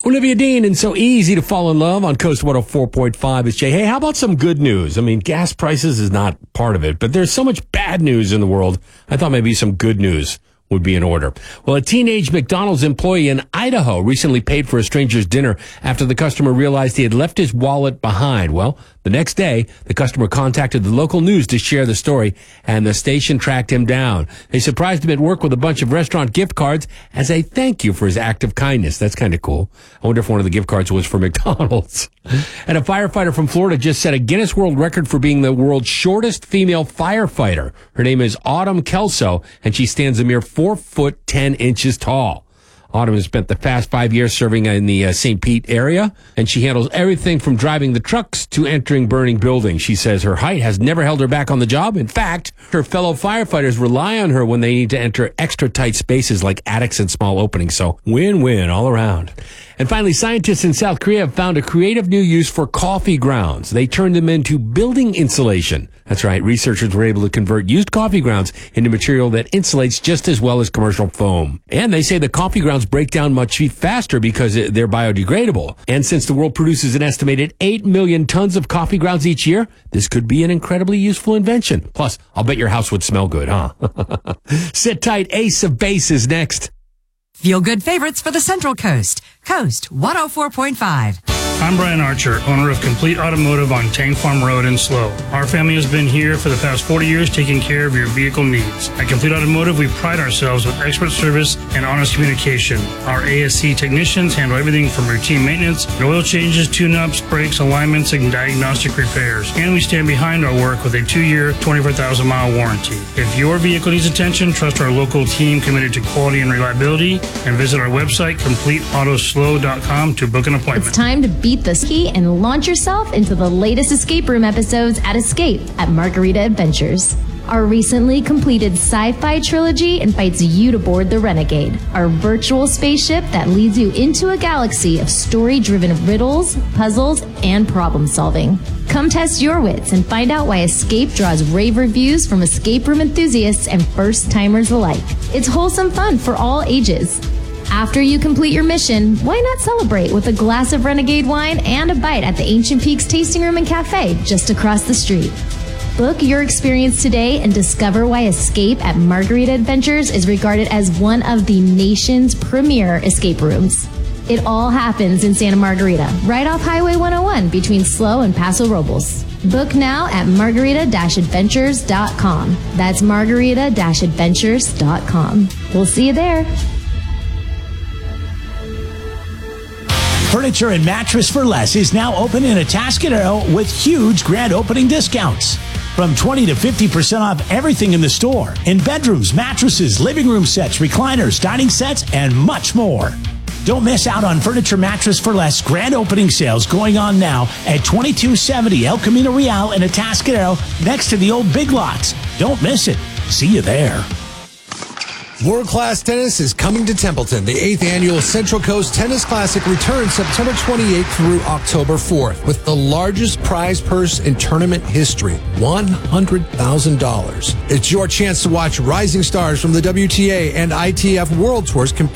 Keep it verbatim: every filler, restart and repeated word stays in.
Olivia Dean, and so easy to fall in love on Coast one oh four point five. It's Jay. Hey, how about some good news? I mean, gas prices is not part of it, but there's so much bad news in the world. I thought maybe some good news would be in order. Well, a teenage McDonald's employee in Idaho recently paid for a stranger's dinner after the customer realized he had left his wallet behind. Well, the next day, the customer contacted the local news to share the story, and the station tracked him down. They surprised him at work with a bunch of restaurant gift cards as a thank you for his act of kindness. That's kind of cool. I wonder if one of the gift cards was for McDonald's. And a firefighter from Florida just set a Guinness World Record for being the world's shortest female firefighter. Her name is Autumn Kelso, and she stands a mere four foot ten inches tall. Autumn has spent the past five years serving in the uh, Saint Pete area, and she handles everything from driving the trucks to entering burning buildings. She says her height has never held her back on the job. In fact, her fellow firefighters rely on her when they need to enter extra tight spaces like attics and small openings. So win-win all around. And finally, scientists in South Korea have found a creative new use for coffee grounds. They turned them into building insulation. That's right. Researchers were able to convert used coffee grounds into material that insulates just as well as commercial foam. And they say the coffee grounds break down much faster because they're biodegradable. And since the world produces an estimated eight million tons of coffee grounds each year, this could be an incredibly useful invention. Plus, I'll bet your house would smell good, huh? Sit tight. Ace of Base is next. Feel good favorites for the Central Coast. Coast one oh four point five. I'm Brian Archer, owner of Complete Automotive on Tank Farm Road in Slow. Our family has been here for the past forty years taking care of your vehicle needs. At Complete Automotive, we pride ourselves with expert service and honest communication. Our A S C technicians handle everything from routine maintenance, oil changes, tune-ups, brakes, alignments, and diagnostic repairs. And we stand behind our work with a two-year, twenty-four thousand mile warranty. If your vehicle needs attention, trust our local team committed to quality and reliability, and visit our website, complete auto slow dot com, to book an appointment. It's time to beat the ski and launch yourself into the latest escape room episodes at Escape at Margarita Adventures. Our recently completed sci-fi trilogy invites you to board the Renegade, our virtual spaceship that leads you into a galaxy of story-driven riddles, puzzles, and problem-solving. Come test your wits and find out why Escape draws rave reviews from escape room enthusiasts and first-timers alike. It's wholesome fun for all ages. After you complete your mission, why not celebrate with a glass of Renegade wine and a bite at the Ancient Peaks Tasting Room and Cafe just across the street? Book your experience today and discover why Escape at Margarita Adventures is regarded as one of the nation's premier escape rooms. It all happens in Santa Margarita, right off Highway one oh one between Slow and Paso Robles. Book now at margarita dash adventures dot com. That's margarita dash adventures dot com. We'll see you there. Furniture and Mattress for Less is now open in Atascadero with huge grand opening discounts. From twenty to fifty percent off everything in the store. In bedrooms, mattresses, living room sets, recliners, dining sets, and much more. Don't miss out on Furniture Mattress for Less grand opening sales going on now at twenty-two seventy El Camino Real in Atascadero next to the old Big Lots. Don't miss it. See you there. World Class Tennis is coming to Templeton. The eighth annual Central Coast Tennis Classic returns September twenty-eighth through October fourth with the largest prize purse in tournament history, one hundred thousand dollars. It's your chance to watch rising stars from the W T A and I T F World Tours compete